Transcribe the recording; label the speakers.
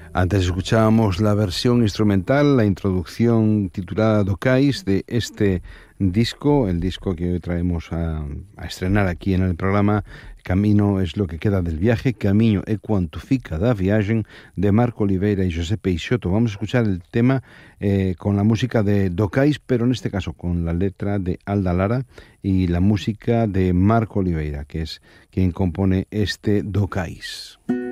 Speaker 1: Antes escuchábamos la versión instrumental, la introducción titulada Docais de este disco, el disco que hoy traemos a estrenar aquí en el programa. Camino es lo que queda del viaje, Camiño é quanto fica da viagem, de Marco Oliveira y José Peixoto. Vamos a escuchar el tema con la música de Docais, pero en este caso con la letra de Alda Lara y la música de Marco Oliveira, que es quien compone este Docais.